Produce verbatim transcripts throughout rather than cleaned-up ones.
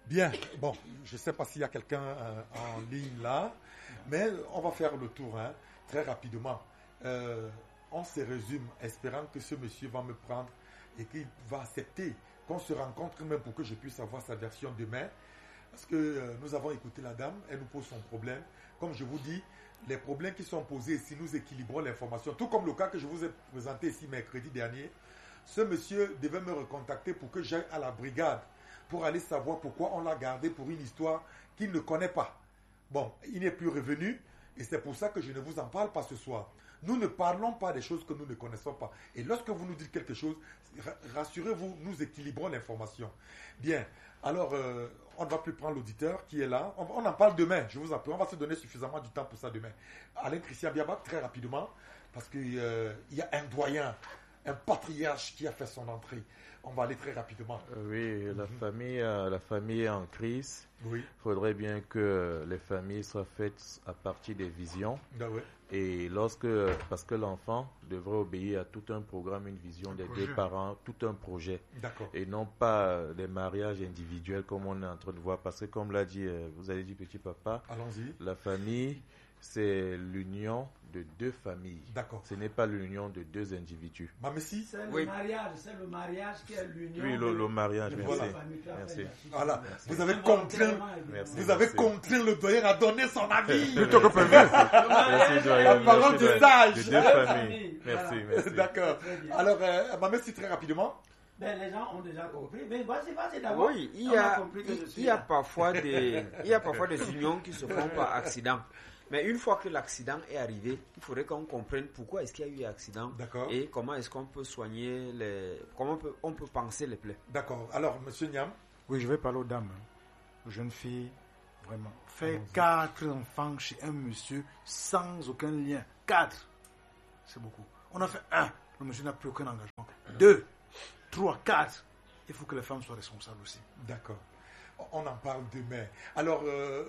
Bien, bon, je ne sais pas s'il y a quelqu'un euh, en ligne là, mais on va faire le tour hein, très rapidement. Euh, on se résume, espérant que ce monsieur va me prendre et qu'il va accepter qu'on se rencontre même pour que je puisse avoir sa version demain. Parce que euh, nous avons écouté la dame, elle nous pose son problème. Comme je vous dis, les problèmes qui sont posés ici, nous équilibrons l'information. Tout comme le cas que je vous ai présenté ici mercredi dernier, ce monsieur devait me recontacter pour que j'aille à la brigade pour aller savoir pourquoi on l'a gardé pour une histoire qu'il ne connaît pas. Bon, il n'est plus revenu et c'est pour ça que je ne vous en parle pas ce soir. Nous ne parlons pas des choses que nous ne connaissons pas. Et lorsque vous nous dites quelque chose, rassurez-vous, nous équilibrons l'information. Bien, alors euh, on ne va plus prendre l'auditeur qui est là. On, on en parle demain, je vous en prie. On va se donner suffisamment du temps pour ça demain. Alain Christian Biabak, très rapidement, parce qu'il euh, y a un doyen, un patriarche qui a fait son entrée. On va aller très rapidement. Oui, la, mm-hmm. famille, euh, la famille est en crise. Oui. Il faudrait bien que les familles soient faites à partir des visions. Ah ouais. Et lorsque, parce que l'enfant devrait obéir à tout un programme, une vision un des projet. deux parents, tout un projet. D'accord. Et non pas des mariages individuels comme on est en train de voir. Parce que comme l'a dit, vous avez dit petit papa, allons-y. La famille, c'est l'union de deux familles. D'accord. Ce n'est pas l'union de deux individus. Bah, mais si. C'est le oui. mariage, c'est le mariage qui est l'union. Oui, le, le mariage, de merci. Voilà. Merci. Voilà. Merci. Vous avez contraint, merci, vous avez merci. contraint le doyen à donner son avis. Plutôt que prévu. Merci, La parole du sage. De deux familles. Merci, merci. D'accord. Alors, euh, bah, merci très rapidement. Ben, les gens ont déjà compris. Mais vas-y, vas-y d'abord. Oui, il y a, il, il y a parfois des, il y a parfois des unions qui se font par accident. Mais une fois que l'accident est arrivé, il faudrait qu'on comprenne pourquoi est-ce qu'il y a eu accident. D'accord. Et comment est-ce qu'on peut soigner les, comment on peut, on peut panser les plaies. D'accord. Alors, monsieur Niam. Oui, je vais parler aux dames, aux jeunes filles, vraiment. Faire quatre enfants chez un monsieur sans aucun lien. Quatre. C'est beaucoup. On a fait un. Le monsieur n'a plus aucun engagement. Deux. Trois, quatre. Il faut que les femmes soient responsables aussi. D'accord. On en parle demain. Alors, euh,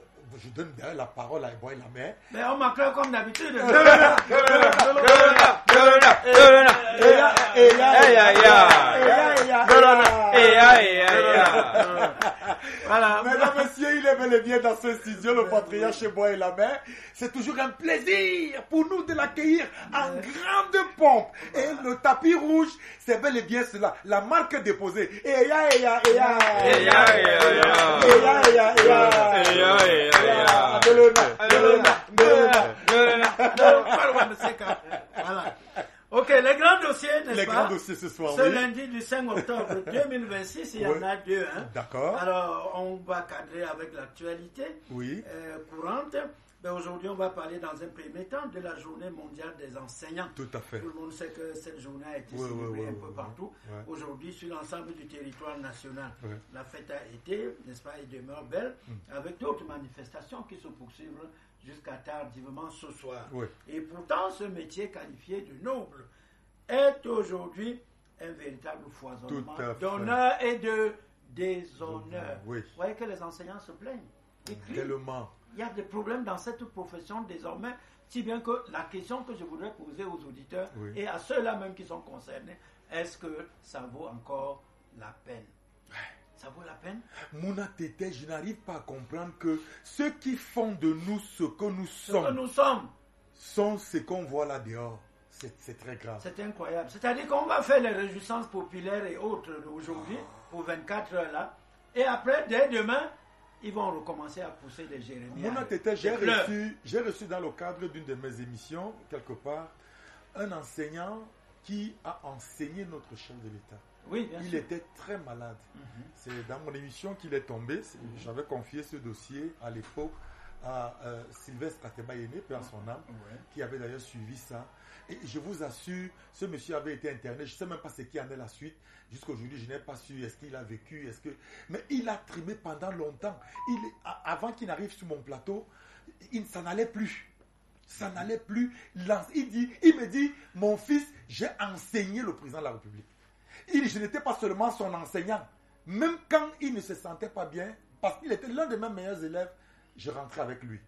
je donne la parole à Eboy Lamé. Mais on m'acclame comme d'habitude. Voilà. Mesdames, messieurs, il est bel et bien dans ce studio, le patriarche Eboy Lamé. C'est toujours un plaisir pour nous de l'accueillir en grande pompe. Et le tapis rouge, c'est bel et bien cela, la marque déposée. Et ya, et ya, et ya. Et ya, et ya, et ya. Et ya, et ya, et ya. Et ya, et ya, et ya. Voilà. Ok, les grands dossiers, n'est-ce les pas? Les grands dossiers ce soir, Ce oui. lundi du cinq octobre deux mille vingt-six, il y oui. en a deux. Hein. D'accord. Alors, on va cadrer avec l'actualité oui. euh, courante. Ben, aujourd'hui, on va parler dans un premier temps de la journée mondiale des enseignants. Tout à fait. Tout le monde sait que cette journée a été oui, célébrée oui, un oui, peu oui, partout. Oui. Aujourd'hui, sur l'ensemble du territoire national, oui. la fête a été, n'est-ce pas, et demeure belle, mm. avec d'autres manifestations qui se poursuivent jusqu'à tardivement ce soir. Oui. Et pourtant, ce métier qualifié de noble est aujourd'hui un véritable foisonnement d'honneur et de déshonneur. Oui. Vous voyez que les enseignants se plaignent. Tellement. Il y a des problèmes dans cette profession désormais, si bien que la question que je voudrais poser aux auditeurs oui. et à ceux-là même qui sont concernés, est-ce que ça vaut encore la peine? Ça vaut la peine? Mouna Tété, je n'arrive pas à comprendre que ceux qui font de nous ce que nous ce sommes, que nous sommes sont ce qu'on voit là dehors. C'est, c'est très grave. C'est incroyable. C'est-à-dire qu'on va faire les réjouissances populaires et autres aujourd'hui, oh. pour vingt-quatre heures là, et après, dès demain, ils vont recommencer à pousser des jérémiades. Mouna Tété, j'ai reçu, j'ai reçu dans le cadre d'une de mes émissions, quelque part, un enseignant qui a enseigné notre chef de l'État. Oui, bien Il sûr. était très malade. Mm-hmm. C'est dans mon émission qu'il est tombé. C'est, mm-hmm. J'avais confié ce dossier à l'époque à euh, Sylvestre Atebayene, père son âme, ouais. qui avait d'ailleurs suivi ça. Et je vous assure, ce monsieur avait été interné. Je ne sais même pas ce qui en est la suite. Jusqu'à aujourd'hui, je n'ai pas su est-ce qu'il a vécu, est-ce que... Mais il a trimé pendant longtemps. Il, avant qu'il n'arrive sur mon plateau, il, ça n'allait plus. Ça n'allait plus. Il, dit, il me dit, mon fils, j'ai enseigné le président de la République. Il, je n'étais pas seulement son enseignant. Même quand il ne se sentait pas bien, parce qu'il était l'un de mes meilleurs élèves, je rentrais avec lui.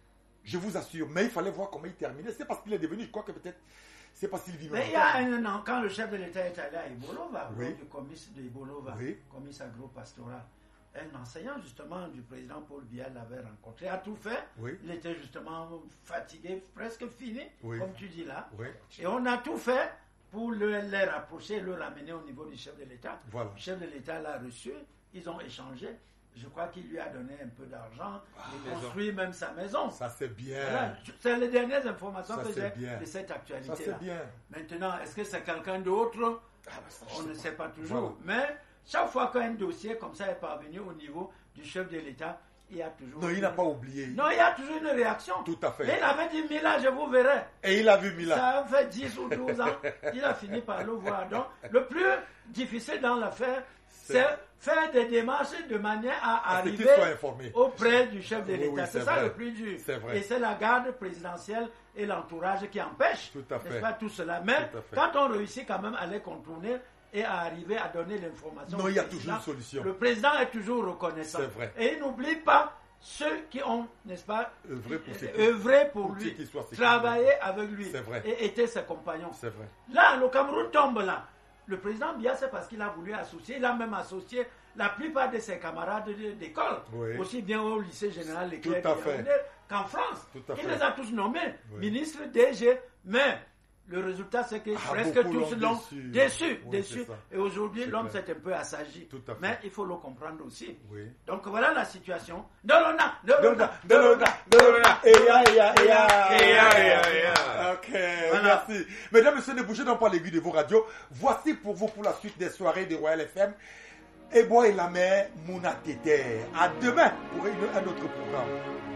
Je vous assure. Mais il fallait voir comment il terminait. C'est parce qu'il est devenu, je crois que peut-être, c'est parce qu'il vit Mais il y a un an, quand le chef de l'État est allé à Ibolova, oui. du comice de Ibolova, oui. comice agro-pastoral, un enseignant justement du président Paul Biya l'avait rencontré, a tout fait. Oui. Il était justement fatigué, presque fini, oui. comme tu dis là. Oui. Et on a tout fait pour le, les rapprocher, le ramener au niveau du chef de l'État. Voilà. Le chef de l'État l'a reçu, ils ont échangé. Je crois qu'il lui a donné un peu d'argent, ah, il construit même sa maison. Ça c'est bien. Voilà. C'est les dernières informations ça, que j'ai bien. de cette actualité. Ça c'est bien. Maintenant, est-ce que c'est quelqu'un d'autre? ah, bah, On ne sait pas toujours. Voilà. Mais chaque fois qu'un dossier comme ça est parvenu au niveau du chef de l'État, il y a toujours... Non, il n'a pas oublié. Non, il y a toujours une réaction. Tout à fait. Et il avait dit Mila, je vous verrai. Et il a vu Mila. Ça a fait dix ou douze ans. Il a fini par le voir. Donc, le plus difficile dans l'affaire, c'est faire des démarches de manière à arriver auprès du chef de l'État. Oui, oui, c'est, c'est ça vrai. Le plus dur. C'est et c'est la garde présidentielle et l'entourage qui empêchent, tout à fait. N'est-ce pas, tout cela. Mais quand on réussit quand même à les contourner et à arriver à donner l'information... Non, il y a toujours une solution. Le président est toujours reconnaissant. C'est vrai. Et il n'oublie pas ceux qui ont, n'est-ce pas, œuvré pour, œuvré pour, pour lui, travaillé avec lui et étaient ses compagnons. C'est vrai. Là, le Cameroun tombe là. Le président Biya, c'est parce qu'il a voulu associer, il a même associé la plupart de ses camarades d'école, oui. aussi bien au lycée général Leclerc qu'en France. Il les a tous nommés, oui. ministres, D G, mais le résultat, c'est que ah, presque tous l'ont déçu. déçu, oui, déçu. Et aujourd'hui, l'homme s'est un peu assagi. Mais il faut le comprendre aussi. Oui. Donc voilà la situation. Dolona, Dolona, Dolona, Dolona, Eya, Eya, Eya, Eya, Eya. Ok, merci. Mesdames et messieurs, ne bougez donc pas l'aiguille de vos radios. Voici pour vous pour la suite des soirées de Royal F M. Et bois et la mer, Mouna Tété. À demain pour un autre programme.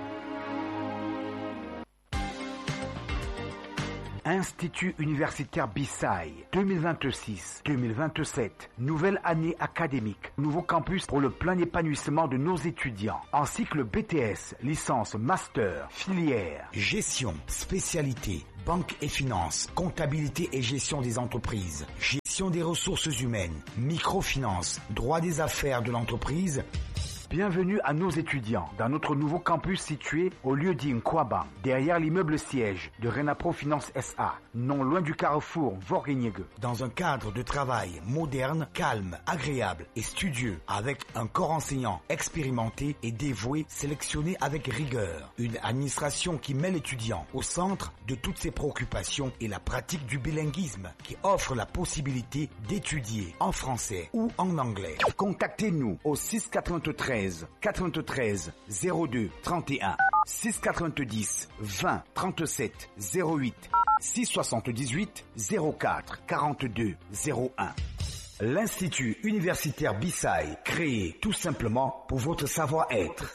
Institut universitaire Bissai, deux mille vingt-six deux mille vingt-sept, nouvelle année académique, nouveau campus pour le plein épanouissement de nos étudiants, en cycle B T S, licence, master, filière, gestion, spécialité, banque et finance, comptabilité et gestion des entreprises, gestion des ressources humaines, microfinance, droit des affaires de l'entreprise. Bienvenue à nos étudiants dans notre nouveau campus situé au lieu-dit Nkwaba, derrière l'immeuble siège de Renapro Finance S A, non loin du carrefour Vorgeniegue. Dans un cadre de travail moderne, calme, agréable et studieux, avec un corps enseignant expérimenté et dévoué, sélectionné avec rigueur. Une administration qui met l'étudiant au centre de toutes ses préoccupations et la pratique du bilinguisme qui offre la possibilité d'étudier en français ou en anglais. Contactez-nous au six quatre-vingt-treize quatre-vingt-treize zéro deux trente et un, six quatre-vingt-dix vingt trente-sept zéro huit, six soixante-dix-huit zéro quatre quarante-deux zéro un. L'Institut universitaire Bissai, créé tout simplement pour votre savoir-être.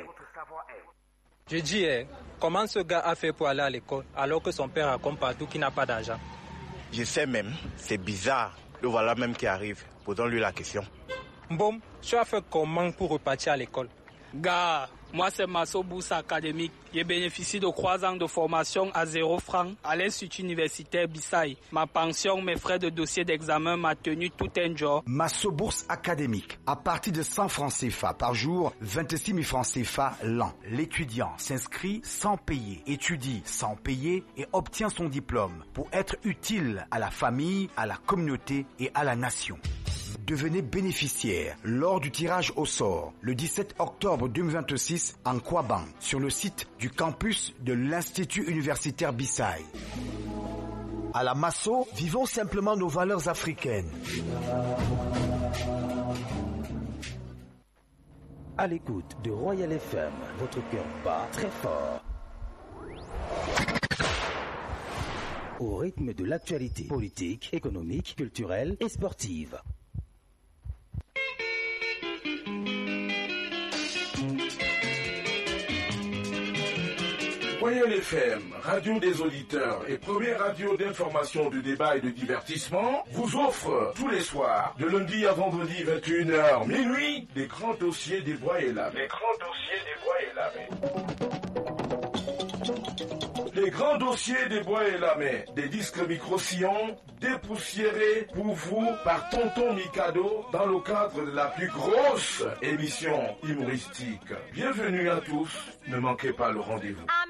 Je dis, eh, comment ce gars a fait pour aller à l'école alors que son père raconte partout qu'il n'a pas d'argent? Je sais même, c'est bizarre. Le voilà même qui arrive. Posons-lui la question. Bon, tu as fait comment pour repartir à l'école? Gars, moi c'est Masso Bourse Académique. J'ai bénéficié de trois ans de formation à zéro franc à l'Institut universitaire Bissai. Ma pension, mes frais de dossier d'examen m'a tenu tout un jour. Masso Bourse Académique. À partir de cent francs C F A par jour, vingt-six mille francs C F A l'an. L'étudiant s'inscrit sans payer, étudie sans payer et obtient son diplôme pour être utile à la famille, à la communauté et à la nation. Devenez bénéficiaire lors du tirage au sort le dix-sept octobre deux mille vingt-six en Kwaban sur le site du campus de l'Institut universitaire Bissai. À la Masso, vivons simplement nos valeurs africaines. À l'écoute de Royal F M, votre cœur bat très fort. Au rythme de l'actualité politique, économique, culturelle et sportive. Royal F M, radio des auditeurs et première radio d'information, de débat et de divertissement, vous offre tous les soirs, de lundi à vendredi vingt et une heures minuit, des grands dossiers des bois et lames. Les grands dossiers des bois et lames. Les grands dossiers des bois et lames, des disques micro-sillons, dépoussiérés pour vous par Tonton Mikado dans le cadre de la plus grosse émission humoristique. Bienvenue à tous, ne manquez pas le rendez-vous.